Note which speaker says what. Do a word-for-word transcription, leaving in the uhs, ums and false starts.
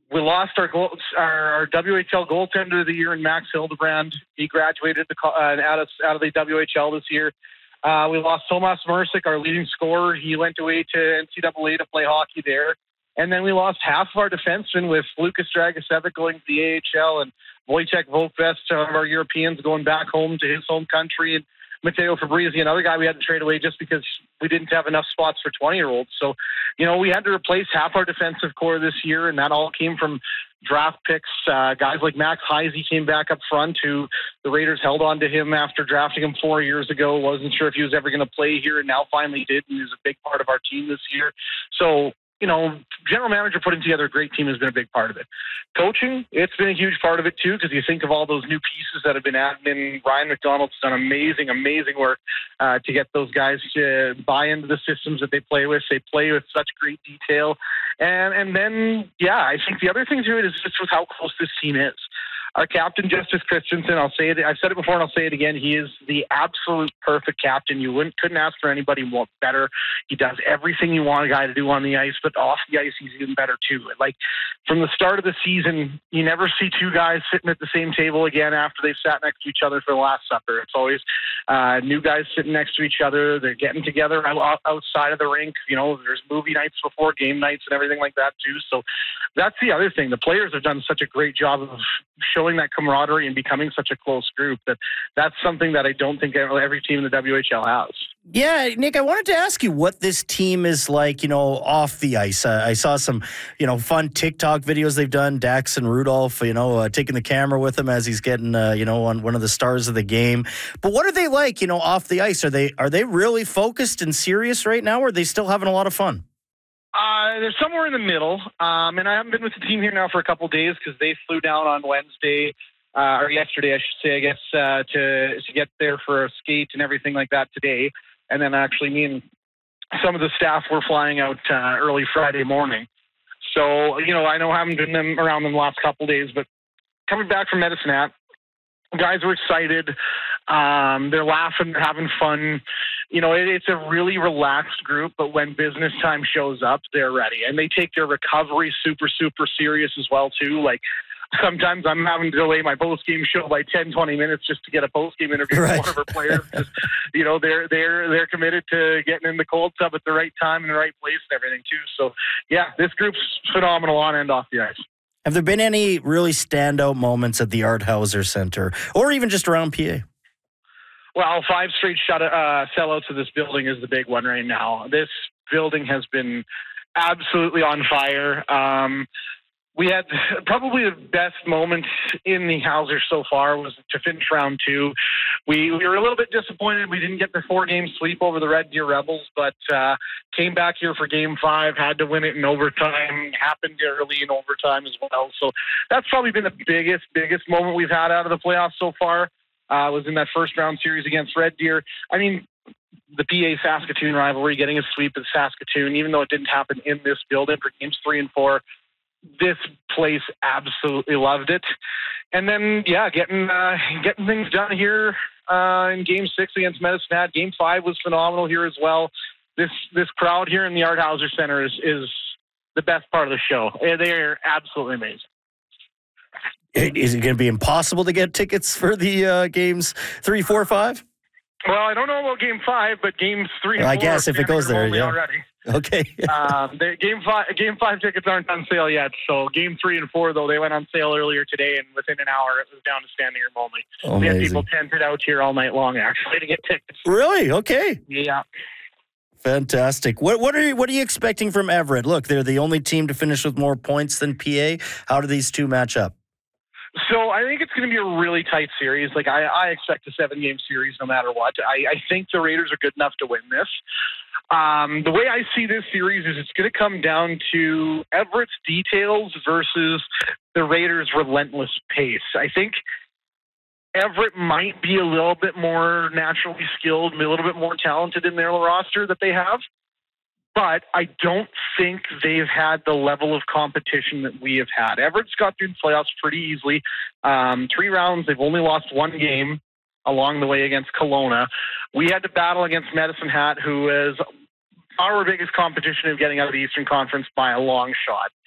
Speaker 1: we lost our, goal, our our W H L goaltender of the year in Max Hildebrand. He graduated the, uh, out of out of the W H L this year. Uh, we lost Tomas Mercic, our leading scorer. He went away to N C double A to play hockey there. And then we lost half of our defensemen with Lucas Dragicevic going to the A H L and Wojciech Vokvest, some of our Europeans, going back home to his home country. And Matteo Fabrizi, another guy we had to trade away just because we didn't have enough spots for twenty-year-olds. So, you know, we had to replace half our defensive core this year, and that all came from draft picks. Uh, guys like Max Heisey came back up front, who the Raiders held on to him after drafting him four years ago. Wasn't sure if he was ever going to play here, and now finally did, and is a big part of our team this year. So, you know, general manager putting together a great team has been a big part of it. Coaching, it's been a huge part of it too, because you think of all those new pieces that have been added in. Ryan McDonald's done amazing, amazing work uh, to get those guys to buy into the systems that they play with. They play with such great detail. And and then, yeah, I think the other thing to it is just with how close this team is. Our captain, Justice Christensen, I'll say it. I've said it before and I'll say it again. He is the absolute perfect captain. You wouldn't, couldn't ask for anybody more better. He does everything you want a guy to do on the ice, but off the ice, he's even better too. Like from the start of the season, you never see two guys sitting at the same table again after they've sat next to each other for the Last Supper. It's always uh, new guys sitting next to each other. They're getting together outside of the rink. You know, there's movie nights before game nights and everything like that too. So that's the other thing. The players have done such a great job of showing that camaraderie and becoming such a close group that that's something that I don't think every team in the W H L has.
Speaker 2: Yeah, Nick, I wanted to ask you what this team is like, you know, off the ice. Uh, I saw some, you know, fun TikTok videos they've done. Dax and Rudolph, you know, uh, taking the camera with him as he's getting, uh, you know, on one of the stars of the game. But what are they like, you know, off the ice? Are they are they really focused and serious right now, or are they still having a lot of fun?
Speaker 1: Uh, they're somewhere in the middle, um, and I haven't been with the team here now for a couple of days because they flew down on Wednesday, uh, or yesterday, I should say, I guess, uh, to to get there for a skate and everything like that today. And then actually me and some of the staff were flying out uh, early Friday morning. So, you know, I know I haven't been them around them the last couple of days, but coming back from Medicine Hat, guys are excited. Um, they're laughing, they're having fun. You know, it, it's a really relaxed group, but when business time shows up, they're ready. And they take their recovery super, super serious as well, too. Like, sometimes I'm having to delay my post-game show by ten, twenty minutes just to get a post-game interview
Speaker 2: right.
Speaker 1: with one of our players. Just, you know, they're they're they're committed to getting in the cold tub at the right time in the right place and everything, too. So, yeah, this group's phenomenal on and off the ice.
Speaker 2: Have there been any really standout moments at the Art Hauser Center or even just around P A?
Speaker 1: Well, five straight shut, uh, sellouts of this building is the big one right now. This building has been absolutely on fire. Um, we had probably the best moment in the Hauser so far was to finish round two. We, we were a little bit disappointed. We didn't get the four-game sweep over the Red Deer Rebels, but uh, came back here for game five, had to win it in overtime, happened early in overtime as well. So that's probably been the biggest, biggest moment we've had out of the playoffs so far. Uh, was in that first round series against Red Deer. I mean, the P A-Saskatoon rivalry, getting a sweep at Saskatoon, even though it didn't happen in this building for games three and four, this place absolutely loved it. And then, yeah, getting uh, getting things done here uh, in game six against Medicine Hat. Game five was phenomenal here as well. This this crowd here in the Art Hauser Center is, is the best part of the show. They're absolutely amazing.
Speaker 2: Is it going to be impossible to get tickets for the uh, games three, four, five?
Speaker 1: Well, I don't know about game five, but games three and
Speaker 2: well,
Speaker 1: four.
Speaker 2: I guess if it goes there, yeah.
Speaker 1: Already.
Speaker 2: Okay.
Speaker 1: um, the game five, game five tickets aren't on sale yet. So game three and four, though, they went on sale earlier today, and within an hour, it was down to standing room only.
Speaker 2: Amazing.
Speaker 1: We had people tented out here all night long, actually, to get tickets.
Speaker 2: Really? Okay.
Speaker 1: Yeah.
Speaker 2: Fantastic. What what are you, what are you expecting from Everett? Look, they're the only team to finish with more points than P A. How do these two match up?
Speaker 1: So I think it's going to be a really tight series. Like I, I expect a seven-game series no matter what. I, I think the Raiders are good enough to win this. Um, the way I see this series is it's going to come down to Everett's details versus the Raiders' relentless pace. I think Everett might be a little bit more naturally skilled, a little bit more talented in their roster that they have. But I don't think they've had the level of competition that we have had. Everett's got through the playoffs pretty easily. Um, three rounds, they've only lost one game along the way against Kelowna. We had to battle against Medicine Hat, who is our biggest competition of getting out of the Eastern Conference by a long shot.